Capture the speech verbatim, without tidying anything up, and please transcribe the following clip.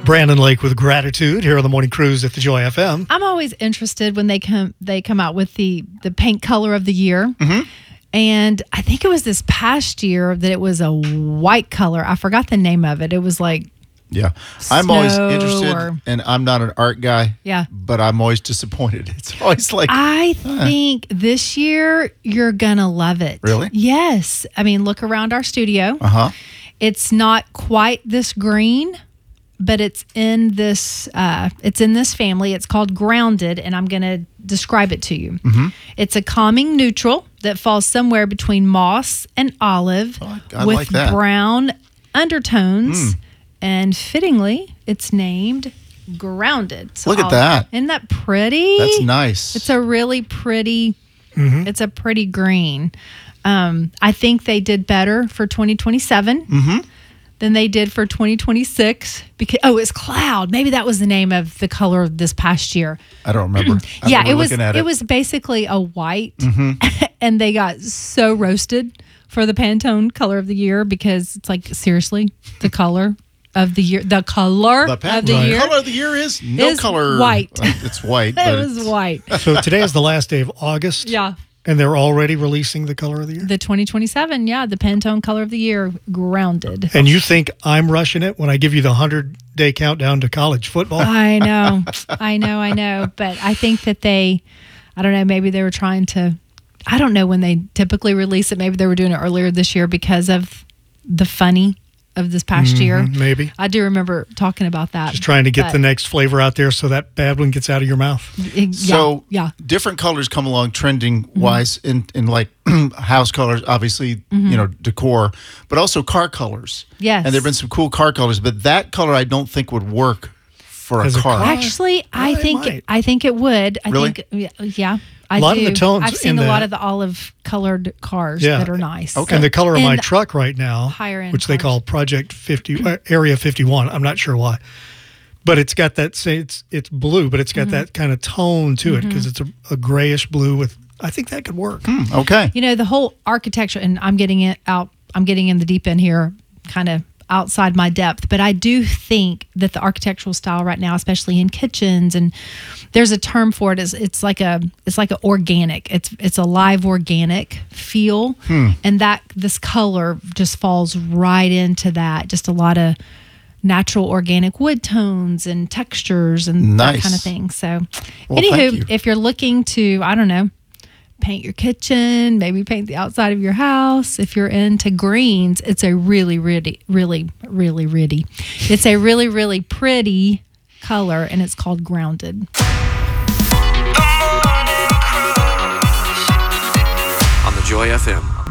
Brandon Lake with Gratitude here on the Morning Cruise at the Joy F M. I'm always interested when they come they come out with the, the paint color of the year. Mm-hmm. And I think it was this past year that it was a white color. I forgot the name of it. It was like Yeah. I'm always snow interested, or- and I'm not an art guy. Yeah. But I'm always disappointed. It's always like, I think this year you're going to love it. Really? Yes. I mean, look around our studio. uh-huh. It's not quite this green, but it's in this uh, it's in this family. It's called Grounded, and I'm going to describe it to you. Mm-hmm. It's a calming neutral that falls somewhere between moss and olive Oh, I- I with like that. brown undertones. Mm. And fittingly, it's named Grounded. So Look at I'll- that. Isn't that pretty? That's nice. It's a really pretty, Mm-hmm. it's a pretty green. Um, I think they did better for twenty twenty-seven Mm-hmm. than they did for twenty twenty-six. Because oh, it's cloud. Maybe that was the name of the color of this past year. I don't remember. I yeah, remember it was. looking at It. it. was basically a white, Mm-hmm. and they got so roasted for the Pantone color of the year because it's like seriously the color of the year. The color The of patent the Right. year. color of the year is no Is color. white. Uh, It's white. It but was it's- white. So today is the last day of August. Yeah. And they're already releasing the color of the year. The twenty twenty-seven, yeah, the Pantone color of the year, Grounded. And you think I'm rushing it when I give you the hundred-day countdown to college football? I know, I know, I know. But I think that they, I don't know, maybe they were trying to, I don't know when they typically release it. Maybe they were doing it earlier this year because of the funny of this past year. Mhm, maybe. I do remember talking about that. Just trying to get but the next flavor out there so that bad one gets out of your mouth. it- yeah, So yeah. different colors come along trending wise in, in like house colors, obviously, you know, decor, but also car colors. Yes. And there have been some cool car colors, but that color I don't think would work for a As a car. car? Actually, I Well, it think might. I think it would. I Really? think yeah. I A lot of do. the tones I've seen in a the- lot of the olive colored cars Yeah. that are nice. Okay. And the color of my And truck right now, higher end which they cars. call Project fifty, uh, Area fifty-one. I'm not sure why, but it's got that. Say it's it's blue, but it's got Mm-hmm. that kind of tone to it because it's a, a grayish blue with. I think that could work. Hmm, okay. You know, the whole architecture, and I'm getting it out, I'm getting in the deep end here, kind of outside my depth, but I do think that the architectural style right now, especially in kitchens, and there's a term for it, is it's like a it's like a organic. It's it's a live organic feel. And that this color just falls right into that. Just a lot of natural organic wood tones and textures and that Nice. kind of thing. So Well, thank anywho, you. if you're looking to, I don't know, paint your kitchen, maybe paint the outside of your house. If you're into greens, it's a really, really, really, really, really, it's a really, really pretty color, and it's called Grounded. On the Joy F M.